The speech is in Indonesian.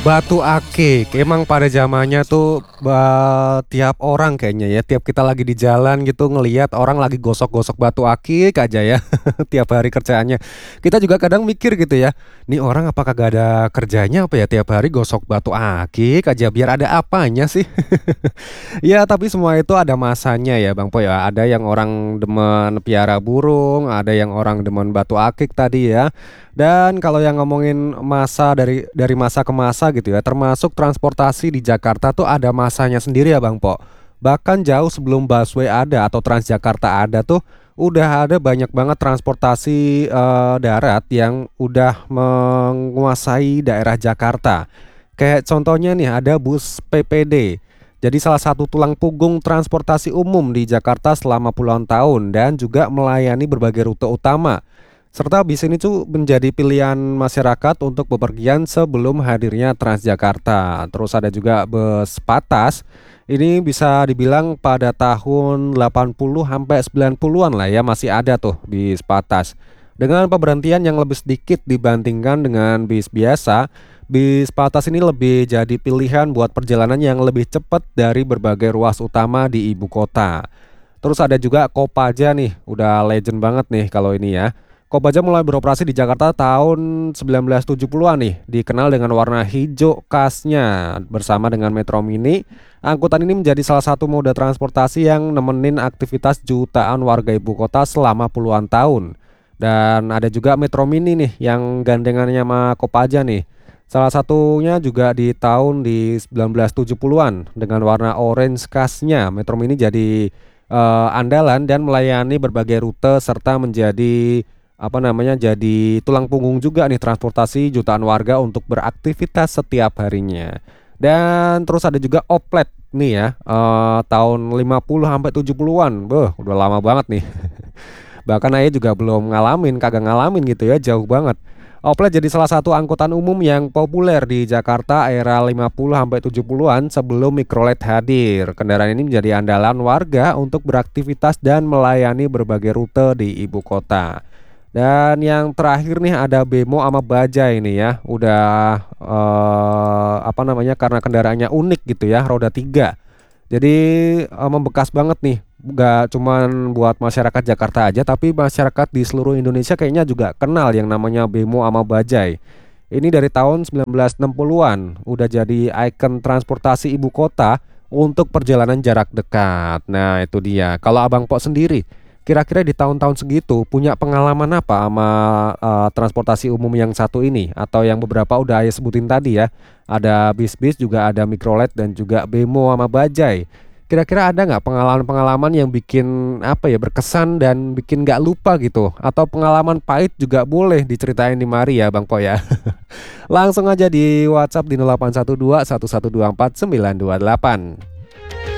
Batu akik, emang pada zamannya tuh tiap orang kayaknya ya, tiap kita lagi di jalan gitu ngelihat orang lagi gosok-gosok batu akik aja ya, tiap hari kerjaannya. Kita juga kadang mikir gitu ya, nih orang apakah gak ada kerjanya apa ya tiap hari gosok batu akik aja biar ada apanya sih? Ya tapi semua itu ada masanya ya Bang Po ya. Ada yang orang demen piara burung, ada yang orang demen batu akik tadi ya. Dan kalau yang ngomongin masa dari masa ke masa gitu ya, termasuk transportasi di Jakarta tuh ada masanya sendiri ya Bang Po. Bahkan jauh sebelum busway ada atau Transjakarta ada tuh udah ada banyak banget transportasi darat yang udah menguasai daerah Jakarta. Kayak contohnya nih ada bus PPD. Jadi salah satu tulang punggung transportasi umum di Jakarta selama puluhan tahun dan juga melayani berbagai rute utama. Serta bis ini tuh menjadi pilihan masyarakat untuk bepergian sebelum hadirnya Transjakarta. Terus ada juga bus Patas. Ini bisa dibilang pada tahun 80 sampai 90-an lah ya masih ada tuh bis Patas. Dengan pemberhentian yang lebih sedikit dibandingkan dengan bis biasa, bis Patas ini lebih jadi pilihan buat perjalanan yang lebih cepat dari berbagai ruas utama di ibu kota. Terus ada juga Kopaja nih, udah legend banget nih kalau ini ya. Kopaja mulai beroperasi di Jakarta tahun 1970-an nih, dikenal dengan warna hijau khasnya. Bersama dengan Metro Mini, angkutan ini menjadi salah satu moda transportasi yang nemenin aktivitas jutaan warga ibu kota selama puluhan tahun. Dan ada juga Metro Mini nih yang gandengannya sama Kopaja nih. Salah satunya juga di 1970-an dengan warna orange khasnya. Metro Mini jadi andalan dan melayani berbagai rute serta menjadi jadi tulang punggung juga nih transportasi jutaan warga untuk beraktivitas setiap harinya. Dan terus ada juga Oplet nih ya, tahun 50 sampai 70-an. Udah lama banget nih. Bahkan saya juga belum kagak ngalamin gitu ya, jauh banget. Oplet jadi salah satu angkutan umum yang populer di Jakarta era 50 sampai 70-an sebelum mikrolet hadir. Kendaraan ini menjadi andalan warga untuk beraktivitas dan melayani berbagai rute di ibu kota. Dan yang terakhir nih ada Bemo sama Bajai ini ya. Udah karena kendaraannya unik gitu ya, roda 3. Jadi membekas banget nih. Gak cuman buat masyarakat Jakarta aja, tapi masyarakat di seluruh Indonesia kayaknya juga kenal yang namanya Bemo sama Bajai. Ini dari tahun 1960-an udah jadi ikon transportasi ibu kota untuk perjalanan jarak dekat. Nah, itu dia. Kalau Abang Pok sendiri, kira-kira di tahun-tahun segitu punya pengalaman apa sama transportasi umum yang satu ini atau yang beberapa udah saya sebutin tadi ya. Ada bis-bis, juga ada mikrolet dan juga Bemo sama Bajai. Kira-kira ada nggak pengalaman-pengalaman yang bikin berkesan dan bikin nggak lupa gitu? Atau pengalaman pahit juga boleh diceritain di mari ya Bang Po ya. Langsung aja di WhatsApp di 0812 1124 928.